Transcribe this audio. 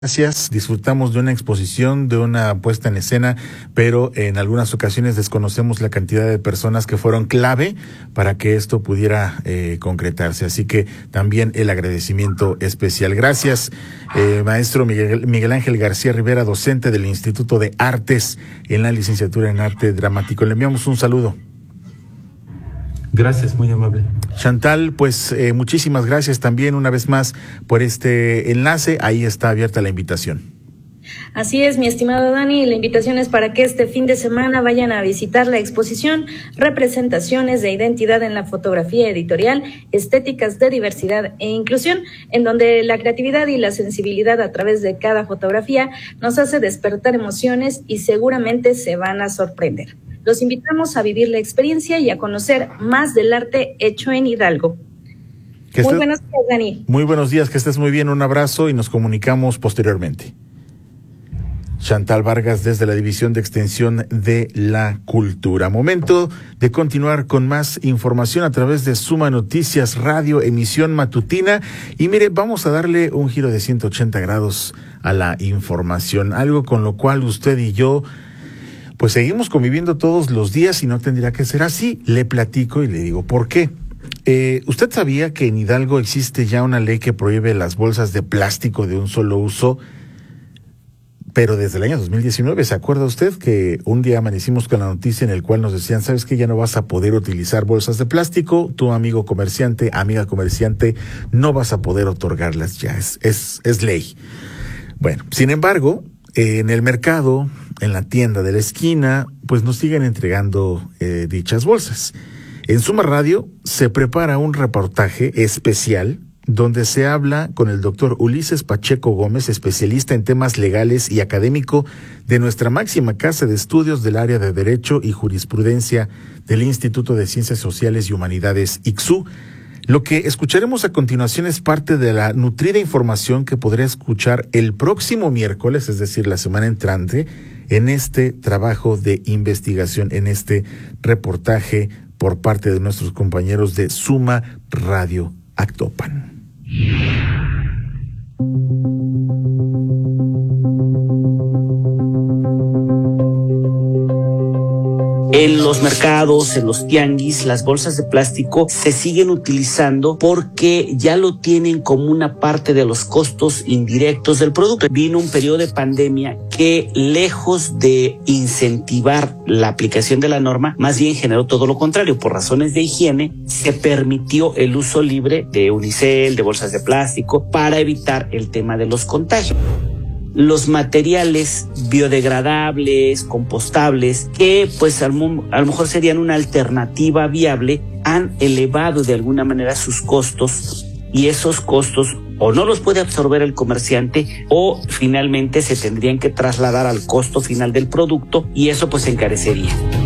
Gracias, disfrutamos de una exposición, de una puesta en escena, pero en algunas ocasiones desconocemos la cantidad de personas que fueron clave para que esto pudiera concretarse. Así que también el agradecimiento especial. Gracias, maestro Miguel Ángel García Rivera, docente del Instituto de Artes en la licenciatura en Arte Dramático. Le enviamos un saludo. Gracias, muy amable. Chantal, pues muchísimas gracias también una vez más por este enlace. Ahí está abierta la invitación. Así es, mi estimado Dani, la invitación es para que este fin de semana vayan a visitar la exposición Representaciones de Identidad en la Fotografía Editorial, Estéticas de Diversidad e Inclusión, en donde la creatividad y la sensibilidad a través de cada fotografía nos hace despertar emociones y seguramente se van a sorprender. Los invitamos a vivir la experiencia y a conocer más del arte hecho en Hidalgo. Muy buenos días, Dani. Muy buenos días, que estés muy bien, un abrazo y nos comunicamos posteriormente. Chantal Vargas desde la División de Extensión de la Cultura. Momento de continuar con más información a través de Suma Noticias Radio, emisión matutina. Y mire, vamos a darle un giro de 180 grados a la información, algo con lo cual usted y yo pues seguimos conviviendo todos los días y no tendría que ser así. Le platico y le digo por qué. ¿Usted sabía que en Hidalgo existe ya una ley que prohíbe las bolsas de plástico de un solo uso? Pero desde el año 2019, ¿se acuerda usted que un día amanecimos con la noticia en el cual nos decían, sabes que ya no vas a poder utilizar bolsas de plástico, tu amigo comerciante, amiga comerciante, no vas a poder otorgarlas ya, es ley? Bueno, sin embargo, en el mercado, en la tienda de la esquina, pues nos siguen entregando dichas bolsas. En Suma Radio se prepara un reportaje especial donde se habla con el doctor Ulises Pacheco Gómez, especialista en temas legales y académico de nuestra máxima casa de estudios del área de Derecho y Jurisprudencia del Instituto de Ciencias Sociales y Humanidades, ICSU. Lo que escucharemos a continuación es parte de la nutrida información que podrá escuchar el próximo miércoles, es decir, la semana entrante, en este trabajo de investigación, en este reportaje por parte de nuestros compañeros de Suma Radio Actopan. En los mercados, en los tianguis, las bolsas de plástico se siguen utilizando porque ya lo tienen como una parte de los costos indirectos del producto. Vino un periodo de pandemia que, lejos de incentivar la aplicación de la norma, más bien generó todo lo contrario. Por razones de higiene, se permitió el uso libre de unicel, de bolsas de plástico, para evitar el tema de los contagios. Los materiales biodegradables, compostables, que pues a lo mejor serían una alternativa viable, han elevado de alguna manera sus costos, y esos costos o no los puede absorber el comerciante o finalmente se tendrían que trasladar al costo final del producto y eso pues encarecería.